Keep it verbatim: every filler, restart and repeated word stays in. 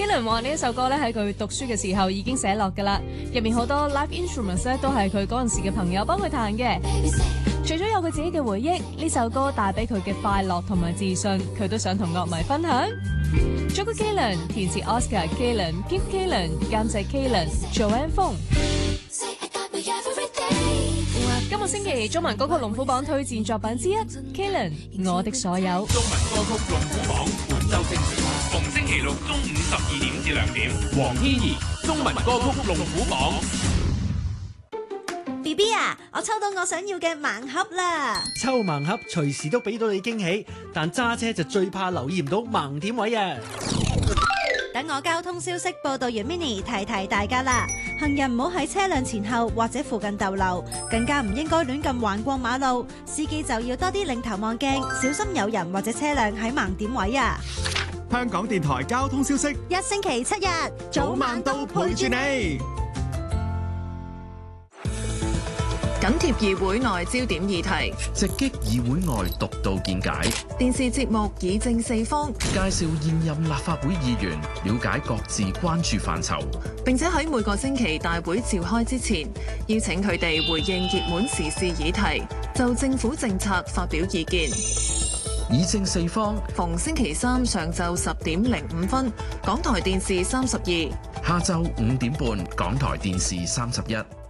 Kalen 話呢一首歌咧喺佢讀書嘅時候已經寫落噶啦，入面好多 live instruments 咧都係佢嗰陣時嘅朋友幫佢彈嘅。除咗有佢自己嘅回憶，呢首歌帶俾佢嘅快樂同埋自信，佢都想同樂迷分享。作曲 Kalen， 填詞 Oscar Kalen、Keith Kalen， 監製 Kalen、Joanne Fong。今個星期中文歌曲龍虎榜推薦作品之一 Kalen 我的所有。 中文歌曲龍虎榜本周精選，逢星期六中午十二點至兩點，黃天怡中文歌曲龍虎榜。 B B 啊，我抽到我想要嘅盲盒啦！ 抽盲盒隨時都俾到你驚喜，但揸車就最怕留意唔到盲點位啊！ 等我交通消息報道員 Mini 提提大家啦，行人唔好喺車輛前後或者附近逗留，更加唔應該亂咁橫過馬路。司機就要多啲擰頭望鏡，小心有人或者車輛喺盲點位啊！ 香港電台交通消息， 一星期七日早晚都陪住你。 緊貼議會內焦點議題， 直擊議會外獨到見解。 電視節目議政四方， 介紹現任立法會議員，了解各自關注範疇。 並且喺每個星期大會召開之前，邀請佢哋回應熱門時事議題，就政府政策發表意見。 議政四方， 逢星期三上晝十點零五分，港台電視三十二； 下晝五點半，港台電視三十一。